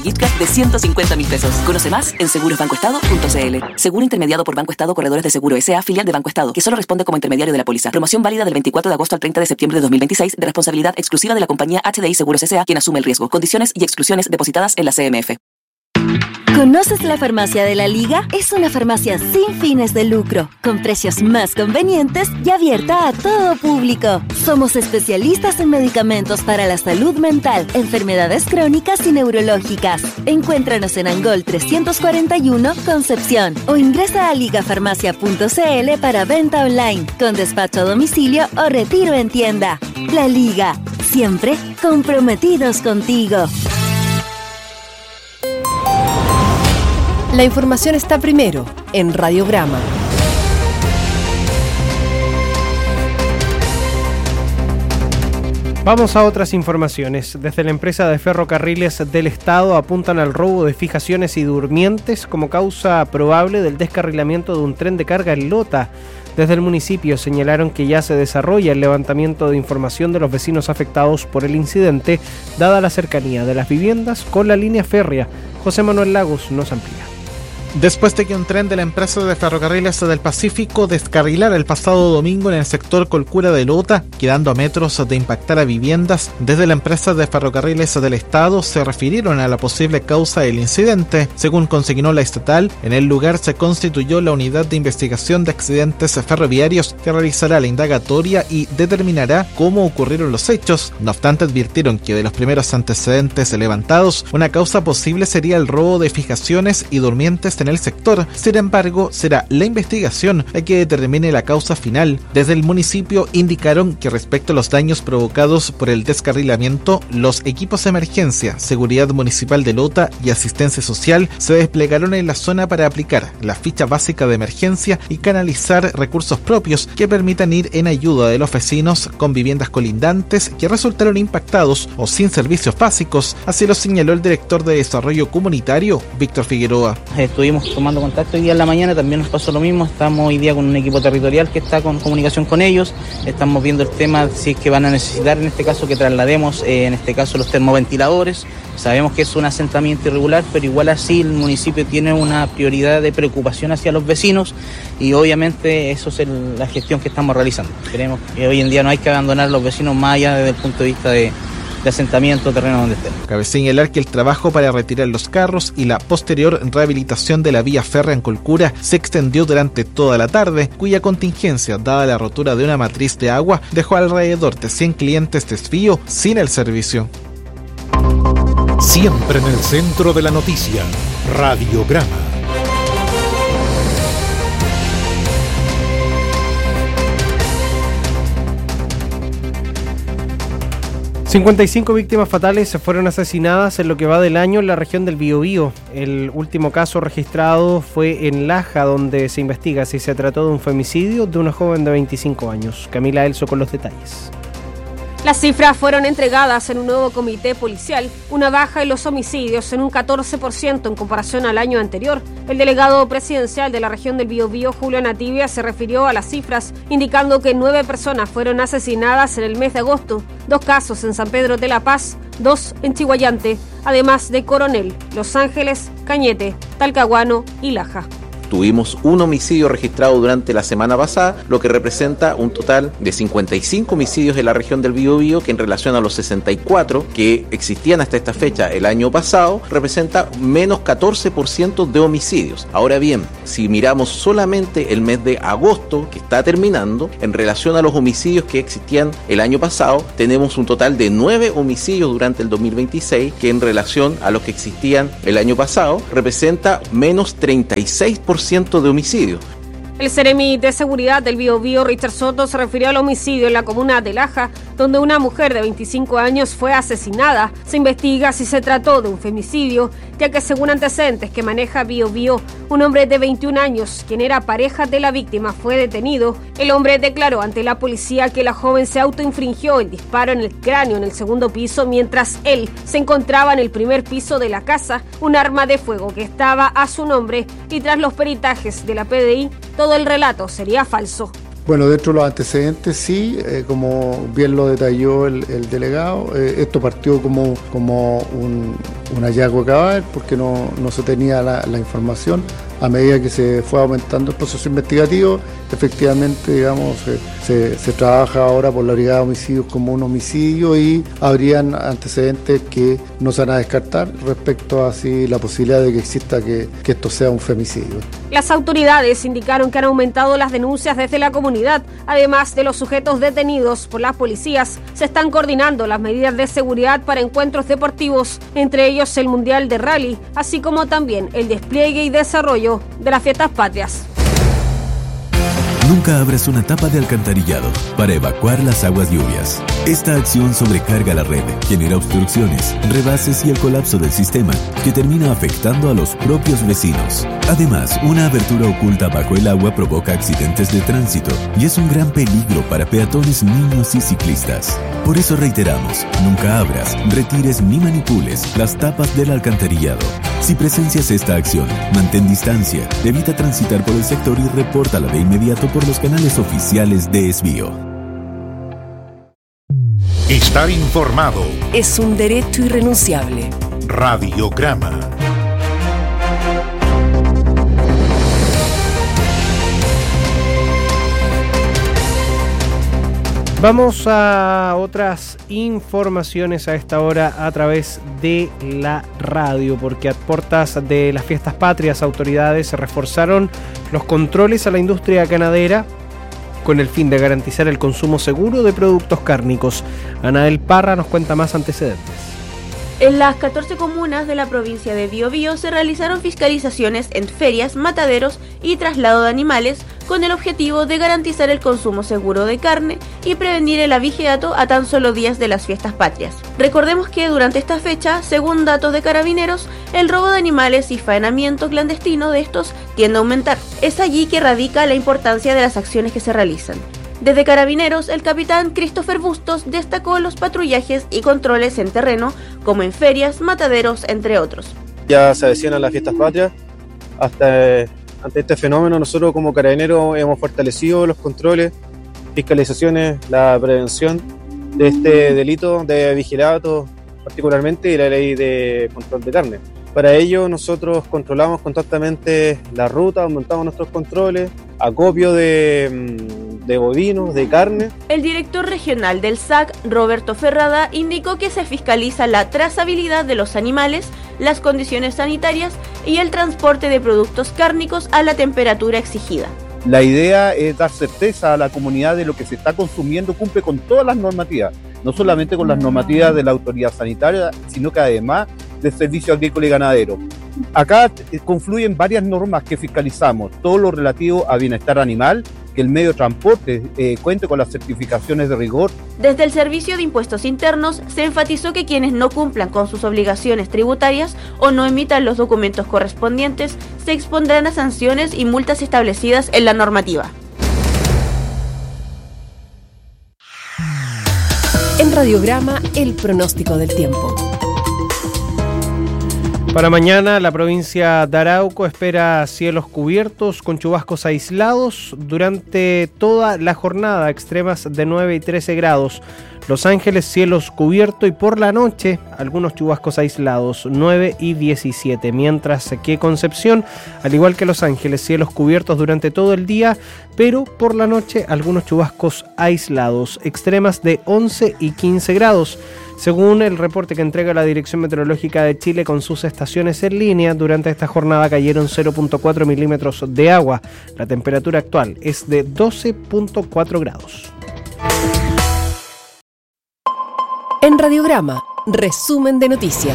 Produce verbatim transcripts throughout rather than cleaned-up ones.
Gift card de ciento cincuenta mil pesos. Conoce más en seguros banco estado punto c l. Seguro intermediado por Banco Estado Corredores de Seguro S A, filial de Banco Estado, que solo responde como intermediario de la póliza. Promoción válida del veinticuatro de agosto al treinta de septiembre de dos mil veintiséis, de responsabilidad exclusiva de la compañía H D I Seguros S A, quien asume el riesgo. Condiciones y exclusiones depositadas en la C M F. ¿Conoces la Farmacia de la Liga? Es una farmacia sin fines de lucro, con precios más convenientes y abierta a todo público. Somos especialistas en medicamentos para la salud mental, enfermedades crónicas y neurológicas. Encuéntranos en Angol trescientos cuarenta y uno, Concepción, o ingresa a ligafarmacia punto c l para venta online, con despacho a domicilio o retiro en tienda. La Liga, siempre comprometidos contigo. La información está primero en Radiograma. Vamos a otras informaciones. Desde la empresa de ferrocarriles del Estado apuntan al robo de fijaciones y durmientes como causa probable del descarrilamiento de un tren de carga en Lota. Desde el municipio señalaron que ya se desarrolla el levantamiento de información de los vecinos afectados por el incidente, dada la cercanía de las viviendas con la línea férrea. José Manuel Lagos nos amplía. Después de que un tren de la empresa de ferrocarriles del Pacífico descarrilara el pasado domingo en el sector Colcura de Lota, quedando a metros de impactar a viviendas, desde la empresa de ferrocarriles del Estado se refirieron a la posible causa del incidente. Según consignó la estatal, en el lugar se constituyó la unidad de investigación de accidentes ferroviarios que realizará la indagatoria y determinará cómo ocurrieron los hechos. No obstante, advirtieron que de los primeros antecedentes levantados, una causa posible sería el robo de fijaciones y durmientes en el sector. Sin embargo, será la investigación la que determine la causa final. Desde el municipio indicaron que respecto a los daños provocados por el descarrilamiento, los equipos de emergencia, seguridad municipal de Lota y asistencia social se desplegaron en la zona para aplicar la ficha básica de emergencia y canalizar recursos propios que permitan ir en ayuda de los vecinos con viviendas colindantes que resultaron impactados o sin servicios básicos. Así lo señaló el director de Desarrollo Comunitario, Víctor Figueroa. Estuvimos tomando contacto hoy día en la mañana, también nos pasó lo mismo, estamos hoy día con un equipo territorial que está con comunicación con ellos, estamos viendo el tema si es que van a necesitar en este caso que traslademos, eh, en este caso los termoventiladores. Sabemos que es un asentamiento irregular, pero igual así el municipio tiene una prioridad de preocupación hacia los vecinos y obviamente eso es el, la gestión que estamos realizando. Creemos que hoy en día no hay que abandonar a los vecinos más allá desde el punto de vista de de asentamiento, terreno donde estén. Cabe señalar que el trabajo para retirar los carros y la posterior rehabilitación de la vía férrea en Colcura se extendió durante toda la tarde, cuya contingencia, dada la rotura de una matriz de agua, dejó alrededor de cien clientes de desvío sin el servicio. Siempre en el centro de la noticia, Radiograma. cincuenta y cinco víctimas fatales fueron asesinadas en lo que va del año en la región del Biobío. El último caso registrado fue en Laja, donde se investiga si se trató de un femicidio de una joven de veinticinco años. Camila Elso con los detalles. Las cifras fueron entregadas en un nuevo comité policial, una baja en los homicidios en un catorce por ciento en comparación al año anterior. El delegado presidencial de la región del Biobío, Julio Nativia, se refirió a las cifras, indicando que nueve personas fueron asesinadas en el mes de agosto, dos casos en San Pedro de la Paz, dos en Chiguayante, además de Coronel, Los Ángeles, Cañete, Talcahuano y Laja. Tuvimos un homicidio registrado durante la semana pasada, lo que representa un total de cincuenta y cinco homicidios en la región del Biobío, que en relación a los sesenta y cuatro que existían hasta esta fecha el año pasado, representa menos catorce por ciento de homicidios. Ahora bien, si miramos solamente el mes de agosto, que está terminando, en relación a los homicidios que existían el año pasado, tenemos un total de nueve homicidios durante el dos mil veintiséis, que en relación a los que existían el año pasado, representa menos treinta y seis por ciento de homicidios. El Seremi de Seguridad del Biobío, Richard Soto, se refirió al homicidio en la comuna de Laja, donde una mujer de veinticinco años fue asesinada. Se investiga si se trató de un femicidio, ya que según antecedentes que maneja Biobío, un hombre de veintiún años, quien era pareja de la víctima, fue detenido. El hombre declaró ante la policía que la joven se autoinfringió el disparo en el cráneo en el segundo piso, mientras él se encontraba en el primer piso de la casa, un arma de fuego que estaba a su nombre, y tras los peritajes de la P D I, todo el relato sería falso. Bueno, dentro de los antecedentes sí, eh, como bien lo detalló el, el delegado, eh, esto partió como, como un, un hallazgo cabal porque no, no se tenía la, la información. A medida que se fue aumentando el proceso investigativo, efectivamente, digamos, se, se, se trabaja ahora por la Brigada de Homicidios como un homicidio y habrían antecedentes que no se van a descartar respecto a así la posibilidad de que exista que, que esto sea un femicidio. Las autoridades indicaron que han aumentado las denuncias desde la comunidad. Además de los sujetos detenidos por las policías, se están coordinando las medidas de seguridad para encuentros deportivos, entre ellos el Mundial de Rally, así como también el despliegue y desarrollo de las fiestas patrias. Nunca abras una tapa de alcantarillado para evacuar las aguas lluvias. Esta acción sobrecarga la red, genera obstrucciones, rebases y el colapso del sistema, que termina afectando a los propios vecinos. Además, una abertura oculta bajo el agua provoca accidentes de tránsito y es un gran peligro para peatones, niños y ciclistas. Por eso reiteramos, nunca abras, retires ni manipules las tapas del alcantarillado. Si presencias esta acción, mantén distancia, evita transitar por el sector y repórtala de inmediato por los canales oficiales de Esbio. Estar informado es un derecho irrenunciable. Radiograma. Vamos a otras informaciones a esta hora a través de la radio, porque a puertas de las fiestas patrias, autoridades reforzaron los controles a la industria ganadera con el fin de garantizar el consumo seguro de productos cárnicos. Anael Parra nos cuenta más antecedentes. En las catorce comunas de la provincia de Biobío se realizaron fiscalizaciones en ferias, mataderos y traslado de animales con el objetivo de garantizar el consumo seguro de carne y prevenir el abigeato a tan solo días de las fiestas patrias. Recordemos que durante esta fecha, según datos de Carabineros, el robo de animales y faenamiento clandestino de estos tiende a aumentar. Es allí que radica la importancia de las acciones que se realizan. Desde Carabineros, el capitán Christopher Bustos destacó los patrullajes y controles en terreno, como en ferias, mataderos, entre otros. Ya se avecinan las fiestas patrias. Hasta ante este fenómeno, nosotros como Carabineros hemos fortalecido los controles, fiscalizaciones, la prevención de este delito de vigilato, particularmente, y la ley de control de carne. Para ello, nosotros controlamos constantemente la ruta, aumentamos nuestros controles, acopio de, de bovinos, de carne. El director regional del S A C, Roberto Ferrada, indicó que se fiscaliza la trazabilidad de los animales, las condiciones sanitarias y el transporte de productos cárnicos a la temperatura exigida. La idea es dar certeza a la comunidad de lo que se está consumiendo cumple con todas las normativas, no solamente con las normativas de la autoridad sanitaria, sino que además del Servicio Agrícola y Ganadero. Acá confluyen varias normas que fiscalizamos, todo lo relativo a bienestar animal, que el medio de transporte eh, cuente con las certificaciones de rigor. Desde el Servicio de Impuestos Internos se enfatizó que quienes no cumplan con sus obligaciones tributarias o no emitan los documentos correspondientes se expondrán a sanciones y multas establecidas en la normativa. En Radiograma, el pronóstico del tiempo. Para mañana, la provincia de Arauco espera cielos cubiertos con chubascos aislados durante toda la jornada, extremas de nueve y trece grados. Los Ángeles, cielos cubiertos y por la noche, algunos chubascos aislados, nueve y diecisiete. Mientras que Concepción, al igual que Los Ángeles, cielos cubiertos durante todo el día, pero por la noche, algunos chubascos aislados, extremas de once y quince grados. Según el reporte que entrega la Dirección Meteorológica de Chile con sus estaciones en línea, durante esta jornada cayeron cero punto cuatro milímetros de agua. La temperatura actual es de doce punto cuatro grados. En Radiograma, resumen de noticias.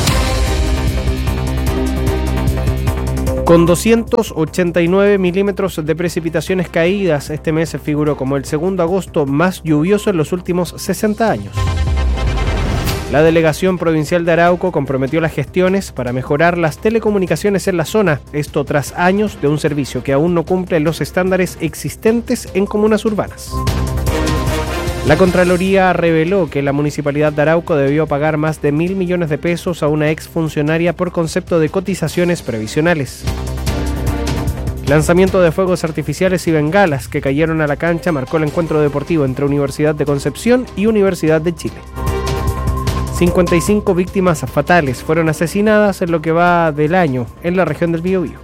Con doscientos ochenta y nueve milímetros de precipitaciones caídas, este mes se figuró como el segundo agosto más lluvioso en los últimos sesenta años. La Delegación Provincial de Arauco comprometió las gestiones para mejorar las telecomunicaciones en la zona, esto tras años de un servicio que aún no cumple los estándares existentes en comunas urbanas. La Contraloría reveló que la Municipalidad de Arauco debió pagar más de mil millones de pesos a una exfuncionaria por concepto de cotizaciones previsionales. Lanzamiento de fuegos artificiales y bengalas que cayeron a la cancha marcó el encuentro deportivo entre Universidad de Concepción y Universidad de Chile. cincuenta y cinco víctimas fatales fueron asesinadas en lo que va del año en la región del Biobío.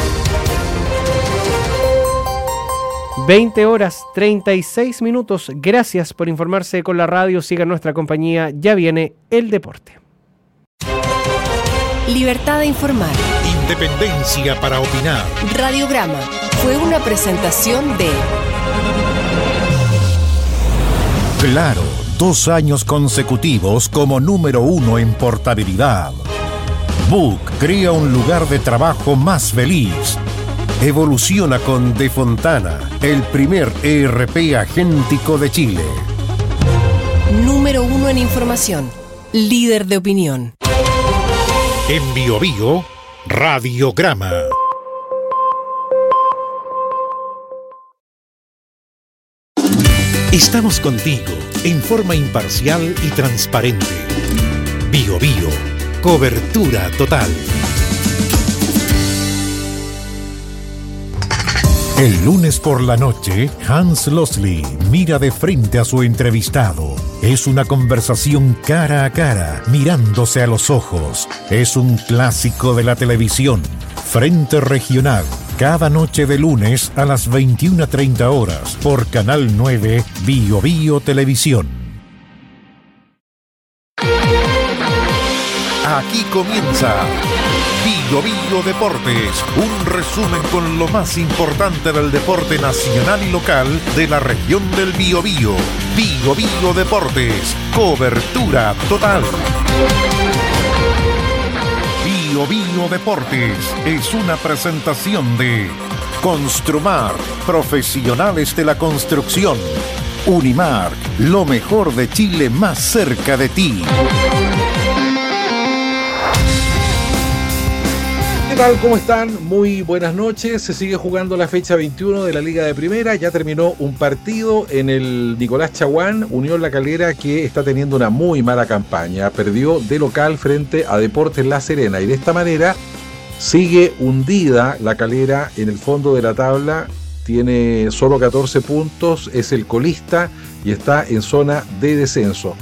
veinte horas treinta y seis minutos. Gracias por informarse con la radio. Siga nuestra compañía. Ya viene el deporte. Libertad de informar. Independencia para opinar. Radiograma fue una presentación de Claro, dos años consecutivos como número uno en portabilidad. Book crea un lugar de trabajo más feliz. Evoluciona con De Fontana, el primer E R P agéntico de Chile. Número uno en información. Líder de opinión. En Biobío, Radiograma. Estamos contigo en forma imparcial y transparente. Biobío, cobertura total. El lunes por la noche, Hans Losley mira de frente a su entrevistado. Es una conversación cara a cara, mirándose a los ojos. Es un clásico de la televisión. Frente Regional, cada noche de lunes a las veintiuna treinta horas, por Canal nueve, Biobío Televisión. Aquí comienza Biobío Deportes, un resumen con lo más importante del deporte nacional y local de la región del Biobío. Biobío Deportes, cobertura total. Biobío Deportes es una presentación de Construmar, profesionales de la construcción. Unimark, lo mejor de Chile más cerca de ti. ¿Qué tal? ¿Cómo están? Muy buenas noches. Se sigue jugando la fecha veintiuno de la Liga de Primera. Ya terminó un partido en el Nicolás Chaguán. Unión La Calera, que está teniendo una muy mala campaña. Perdió de local frente a Deportes La Serena. Y de esta manera sigue hundida La Calera en el fondo de la tabla. Tiene solo catorce puntos. Es el colista y está en zona de descenso.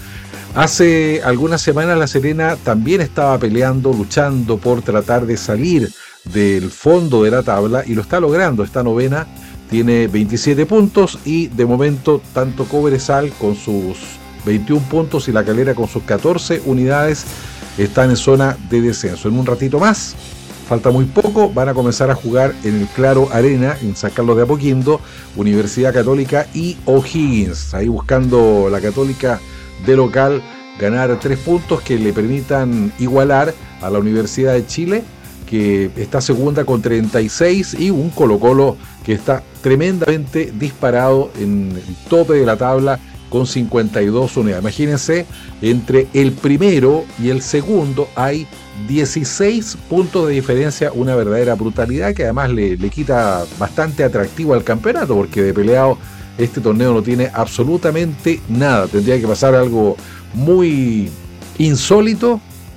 Hace algunas semanas La Serena también estaba peleando, luchando por tratar de salir del fondo de la tabla y lo está logrando. Esta novena tiene veintisiete puntos y de momento tanto Cobresal con sus veintiún puntos y La Calera con sus catorce unidades están en zona de descenso. En un ratito más, falta muy poco, van a comenzar a jugar en el Claro Arena, en San Carlos de Apoquindo, Universidad Católica y O'Higgins. Ahí buscando la Católica de local ganar tres puntos que le permitan igualar a la Universidad de Chile, que está segunda con treinta y seis, y un Colo-Colo que está tremendamente disparado en el tope de la tabla con cincuenta y dos unidades. Imagínense, entre el primero y el segundo hay dieciséis puntos de diferencia, una verdadera brutalidad que además le, le quita bastante atractivo al campeonato, porque de peleado este torneo no tiene absolutamente nada. Tendría que pasar algo muy insólito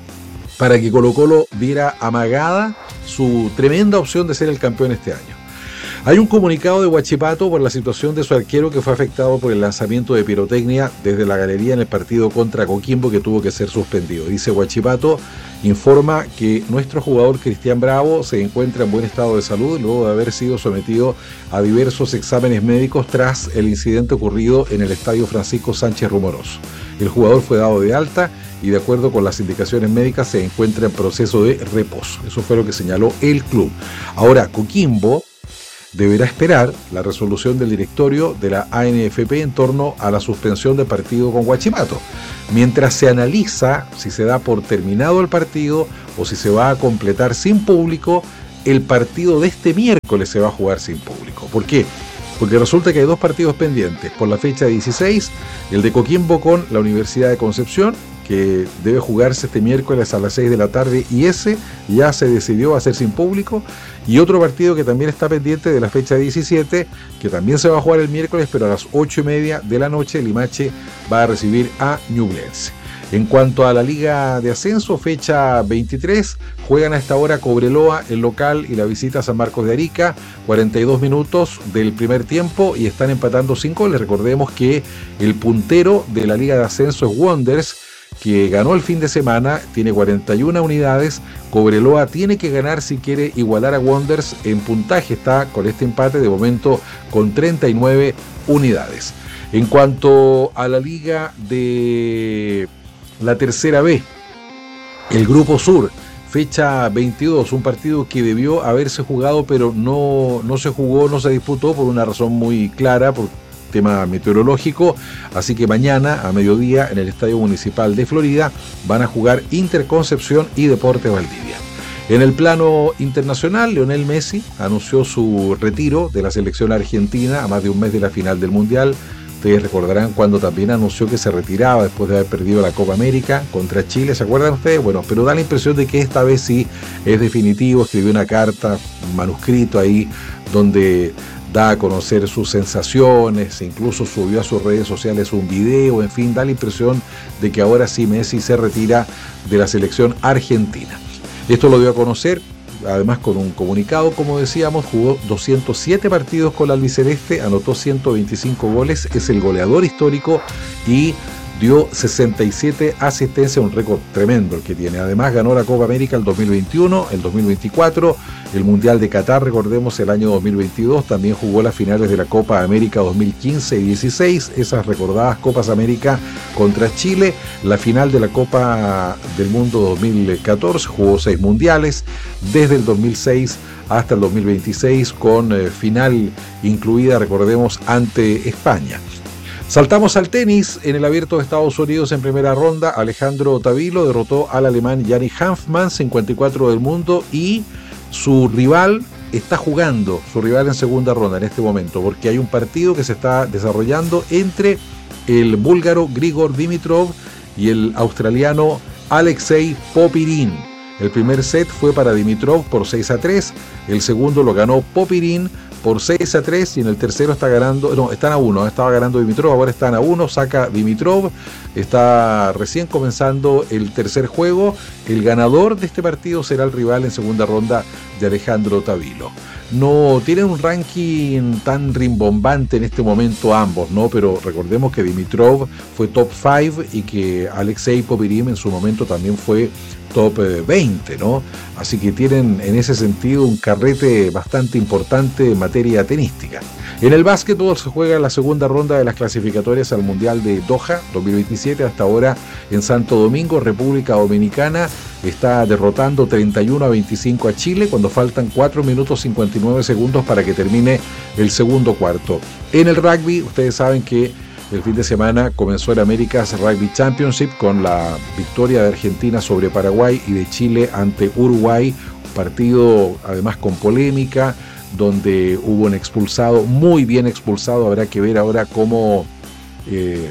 para que Colo-Colo viera amagada su tremenda opción de ser el campeón este año. Hay un comunicado de Huachipato por la situación de su arquero que fue afectado por el lanzamiento de pirotecnia desde la galería en el partido contra Coquimbo, que tuvo que ser suspendido. Dice Huachipato, informa que nuestro jugador Cristian Bravo se encuentra en buen estado de salud luego de haber sido sometido a diversos exámenes médicos tras el incidente ocurrido en el estadio Francisco Sánchez Rumoroso. El jugador fue dado de alta y de acuerdo con las indicaciones médicas se encuentra en proceso de reposo. Eso fue lo que señaló el club. Ahora, Coquimbo deberá esperar la resolución del directorio de la A N F P en torno a la suspensión del partido con Huachipato, mientras se analiza si se da por terminado el partido o si se va a completar sin público. El partido de este miércoles se va a jugar sin público. ¿Por qué? Porque resulta que hay dos partidos pendientes. Por la fecha dieciséis, el de Coquimbo con la Universidad de Concepción, que debe jugarse este miércoles a las seis de la tarde, y ese ya se decidió hacer sin público. Y otro partido que también está pendiente de la fecha diecisiete, que también se va a jugar el miércoles, pero a las ocho y media de la noche Limache va a recibir a Ñublense. En cuanto a la Liga de Ascenso, fecha veintitrés, juegan a esta hora Cobreloa, el local, y la visita a San Marcos de Arica, cuarenta y dos minutos del primer tiempo y están empatando sin goles. Recordemos que el puntero de la Liga de Ascenso es Wanderers, que ganó el fin de semana, tiene cuarenta y una unidades. Cobreloa tiene que ganar si quiere igualar a Wanderers en puntaje, está con este empate de momento con treinta y nueve unidades. En cuanto a la Liga de la Tercera B, el Grupo Sur, fecha veintidós, un partido que debió haberse jugado pero no, no se jugó, no se disputó por una razón muy clara, por tema meteorológico, así que mañana a mediodía en el Estadio Municipal de Florida van a jugar Interconcepción y Deportes Valdivia. En el plano internacional, Lionel Messi anunció su retiro de la selección argentina a más de un mes de la final del Mundial. Ustedes recordarán cuando también anunció que se retiraba después de haber perdido la Copa América contra Chile, ¿se acuerdan ustedes? Bueno, pero da la impresión de que esta vez sí es definitivo. Escribió una carta, un manuscrito ahí, donde da a conocer sus sensaciones, incluso subió a sus redes sociales un video, en fin, da la impresión de que ahora sí Messi se retira de la selección argentina. Esto lo dio a conocer, además con un comunicado, como decíamos, jugó doscientos siete partidos con la albiceleste, anotó ciento veinticinco goles, es el goleador histórico y dio sesenta y siete asistencias, un récord tremendo el que tiene. Además ganó la Copa América el dos mil veintiuno, el dos mil veinticuatro, el Mundial de Qatar, recordemos, el año dos mil veintidós, también jugó las finales de la Copa América dos mil quince y dieciséis, esas recordadas Copas América contra Chile, la final de la Copa del Mundo dos mil catorce, jugó seis mundiales, desde el dos mil seis hasta el dos mil veintiséis, con eh, final incluida, recordemos, ante España. Saltamos al tenis. En el Abierto de Estados Unidos en primera ronda, Alejandro Tavilo derrotó al alemán Yannick Hanfmann, cincuenta y cuatro del mundo, y su rival está jugando, su rival en segunda ronda en este momento, porque hay un partido que se está desarrollando entre el búlgaro Grigor Dimitrov y el australiano Alexei Popyrin. El primer set fue para Dimitrov por seis a tres, el segundo lo ganó Popyrin por seis a tres y en el tercero está ganando, no, están a uno, estaba ganando Dimitrov, ahora están a uno, saca Dimitrov, está recién comenzando el tercer juego, el ganador de este partido será el rival en segunda ronda de Alejandro Tavilo. No tienen un ranking tan rimbombante en este momento ambos, ¿no? Pero recordemos que Dimitrov fue top cinco y que Alexei Popyrin en su momento también fue top veinte, ¿no? Así que tienen en ese sentido un carrete bastante importante en materia tenística. En el básquetbol se juega la segunda ronda de las clasificatorias al Mundial de Doha dos mil veintisiete. Hasta ahora en Santo Domingo, República Dominicana está derrotando treinta y uno a veinticinco a Chile cuando faltan cuatro minutos cincuenta y nueve segundos para que termine el segundo cuarto. En el rugby, ustedes saben que el fin de semana comenzó el America's Rugby Championship con la victoria de Argentina sobre Paraguay y de Chile ante Uruguay, un partido además con polémica, donde hubo un expulsado, muy bien expulsado. Habrá que ver ahora cómo eh,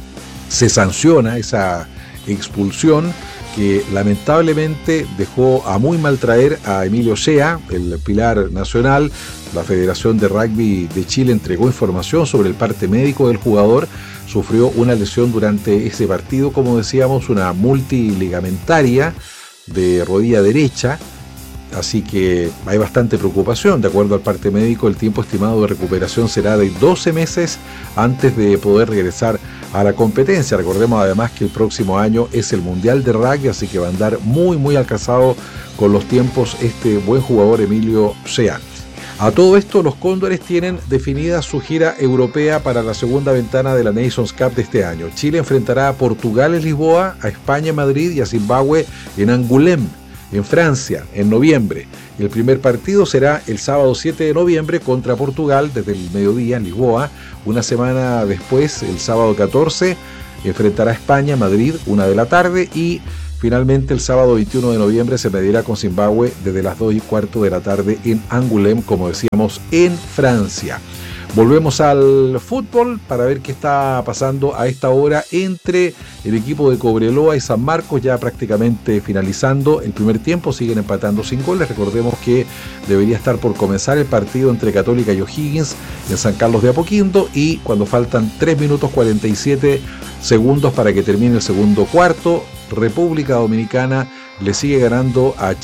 se sanciona esa expulsión que lamentablemente dejó a muy mal traer a Emilio Shea, el pilar nacional. La Federación de Rugby de Chile entregó información sobre el parte médico del jugador. Sufrió una lesión durante ese partido, como decíamos, una multiligamentaria de rodilla derecha. Así que hay bastante preocupación. De acuerdo al parte médico, el tiempo estimado de recuperación será de doce meses antes de poder regresar a la competencia. Recordemos además que el próximo año es el Mundial de Rugby, así que va a andar muy muy alcanzado con los tiempos este buen jugador Emilio Shea. A todo esto, los Cóndores tienen definida su gira europea para la segunda ventana de la Nations Cup de este año. Chile enfrentará a Portugal en Lisboa, a España en Madrid y a Zimbabue en Angoulême, en Francia, en noviembre. El primer partido será el sábado siete de noviembre contra Portugal desde el mediodía en Lisboa. Una semana después, el sábado catorce, enfrentará a España, Madrid, una de la tarde, y finalmente el sábado veintiuno de noviembre se medirá con Zimbabue desde las dos y cuarto de la tarde en Angoulême, como decíamos, en Francia. Volvemos al fútbol para ver qué está pasando a esta hora entre el equipo de Cobreloa y San Marcos, ya prácticamente finalizando el primer tiempo, siguen empatando sin goles. Recordemos que debería estar por comenzar el partido entre Católica y O'Higgins en San Carlos de Apoquindo, y cuando faltan tres minutos cuarenta y siete segundos para que termine el segundo cuarto. República Dominicana le sigue ganando a Chile